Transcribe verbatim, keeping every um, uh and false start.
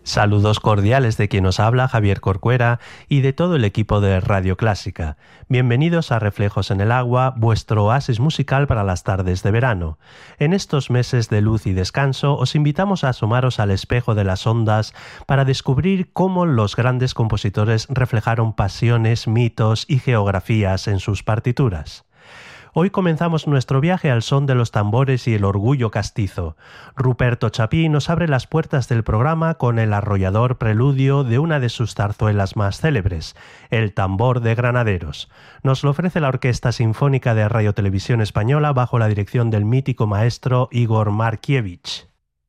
Saludos cordiales de quien os habla, Javier Corcuera, y de todo el equipo de Radio Clásica. Bienvenidos a Reflejos en el Agua, vuestro oasis musical para las tardes de verano. En estos meses de luz y descanso, os invitamos a asomaros al espejo de las ondas para descubrir cómo los grandes compositores reflejaron pasiones, mitos y geografías en sus partituras. Hoy comenzamos nuestro viaje al son de los tambores y el orgullo castizo. Ruperto Chapí nos abre las puertas del programa con el arrollador preludio de una de sus zarzuelas más célebres, El tambor de Granaderos. Nos lo ofrece la Orquesta Sinfónica de Radio Televisión Española bajo la dirección del mítico maestro Igor Markievich.